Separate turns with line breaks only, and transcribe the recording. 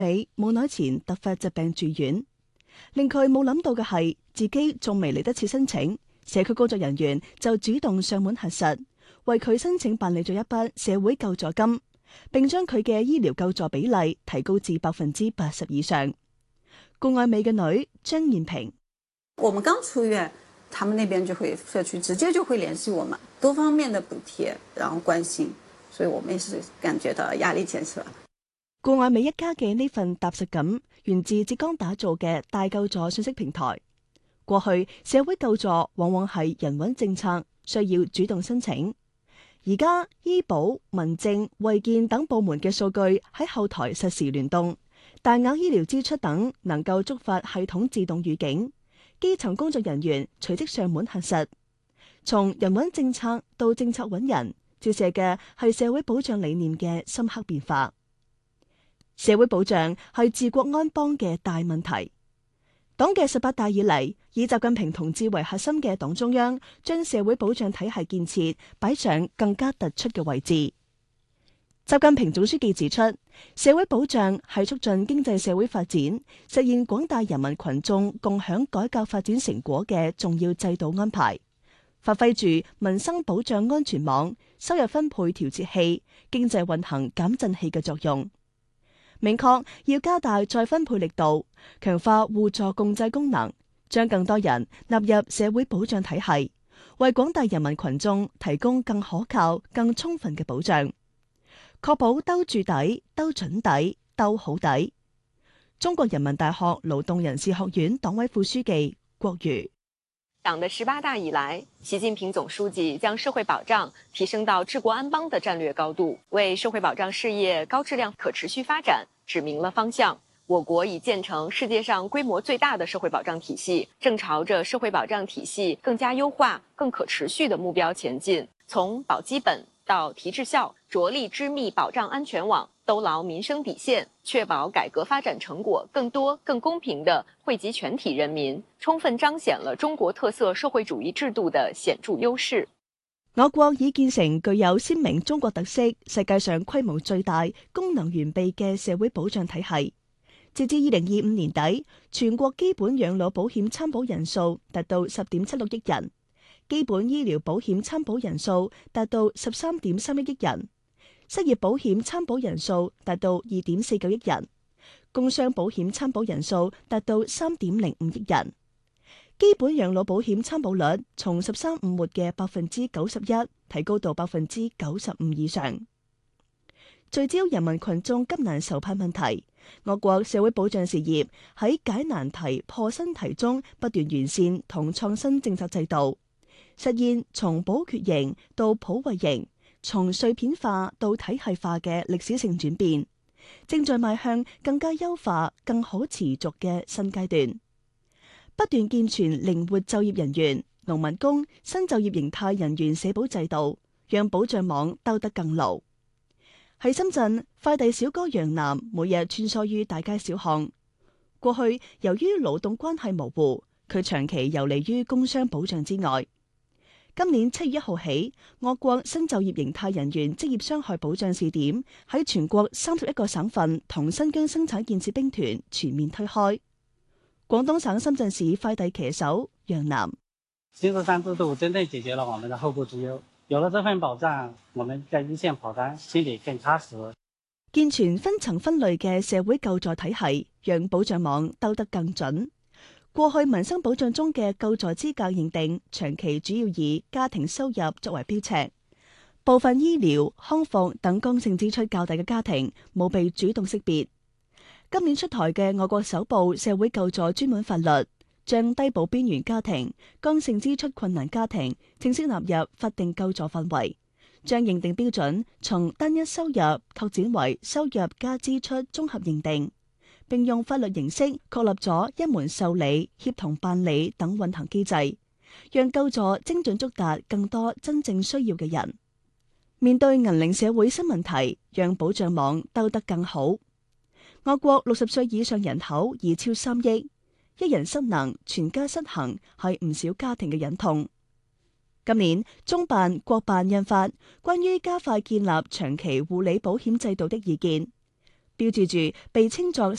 你冇耐前突發疾病住院，令佢冇諗到嘅係自己仲未嚟得切申請，社區工作人員就主動上門核實，為佢申請辦理咗一筆社會救助金，並將佢嘅醫療救助比例提高至80%以上。顧愛美嘅女張燕平，
我們剛出院，他們那邊就會社區直接就會聯繫我們，多方面的補貼，然後關心，所以我們也是感覺到壓力減少。
顧愛美一家嘅呢份踏實感，源自浙江打造嘅大救助信息平台。過去社會救助往往係人穩政策，需要主動申請。而家醫保、民政、衛健等部門嘅數據喺後台實時聯動，大額醫療支出等能夠觸發系統自動預警，基層工作人員隨即上門核實。從人穩政策到政策穩人，照射嘅係社會保障理念嘅深刻變化。社會保障係治國安邦嘅大問題。黨嘅18大以嚟，以習近平同志為核心嘅黨中央，將社會保障體系建設擺上更加突出嘅位置。習近平總書記指出，社會保障係促進經濟社會發展、實現廣大人民群眾共享改革發展成果嘅重要制度安排，發揮住民生保障安全網、收入分配調節器、經濟運行減震器嘅作用。明確要加大再分配力度，強化互助共濟功能，將更多人納入社會保障體系，為廣大人民群眾提供更可靠、更充分嘅保障，確保兜住底、兜準底、兜好底。中國人民大學勞動人事學院黨委副書記郭瑜。
黨的18大以來，習近平總書記將社會保障提升到治國安邦的戰略高度，為社會保障事業高質量可持續發展指明了方向。我國已建成世界上規模最大的社會保障體系，正朝着社會保障體系更加優化、更可持續的目標前進。從保基本到提質效，着力織密保障安全網，兜牢民生底線，確保改革發展成果更多、更公平地惠及全體人民，充分彰顯了中國特色社會主義制度的顯著優勢。
我國已建成具有鮮明中國特色、世界上規模最大、功能完備嘅社會保障體系。截至2025年底，全國基本養老保險參保人數達到10.76億人，基本醫療保險參保人數達到13.31億人，失業保險參保人數達到2.49億人，工傷保險參保人數達到3.05億人。基本養老保險參保率從13.5活嘅91%提高到95%以上。聚焦人民群眾急難愁盼問題，我國社會保障事業喺解難題、破新題中不斷完善同創新政策制度，實現從補缺型到普惠型、從碎片化到體系化嘅歷史性轉變，正在邁向更加優化、更可持續嘅新階段。不斷健全靈活就業人員、農民工、新就業形態人員社保制度，讓保障網兜得更牢。喺深圳，快遞小哥楊楠每日穿梭於大街小巷。過去由於勞動關係模糊，佢長期游離於工傷保障之外。今年7月1號起，我國新就業形態人員職業傷害保障試點喺全國31個省份同新疆生產建設兵團全面推開。廣東省深圳市快遞騎手楊楠：
新13制度真正解決了我們的後顧之憂。有了這份保障，我們在一線跑單，心裏更踏實。
健全分層分類嘅社會救助體系，讓保障網兜得更準。過去民生保障中嘅救助資格認定，長期主要以家庭收入作為標尺，部分醫療、康復等剛性支出較大嘅家庭冇被主動識別。今年出台嘅我國首部社會救助專門法律，將低保邊緣家庭、剛性支出困難家庭正式納入法定救助範圍，將認定標準從單一收入擴展為收入加支出綜合認定，並用法律形式確立咗一門受理、協同辦理等運行機制，讓救助精準觸達更多真正需要嘅人。面對銀齡社會新問題，讓保障網兜得更好。我國60歲以上人口已超3億。一人失能，全家失衡，係唔少家庭嘅忍痛。今年中辦、國辦印發關於加快建立長期護理保險制度的意見， 標誌住被稱作